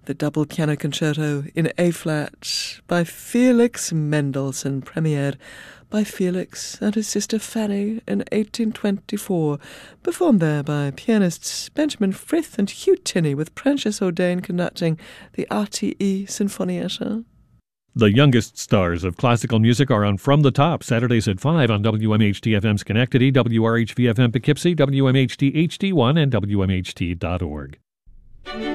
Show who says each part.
Speaker 1: the double piano concerto in A-flat by Felix Mendelssohn, premiered by Felix and his sister Fanny in 1824, performed there by pianists Benjamin Frith and Hugh Tinney, with Precious O'Dane conducting the RTE Sinfonietta.
Speaker 2: The youngest stars of classical music are on From the Top, Saturdays at 5 on WMHT-FM Schenectady, WRHV-FM Poughkeepsie, WMHT HD1, and WMHT.org.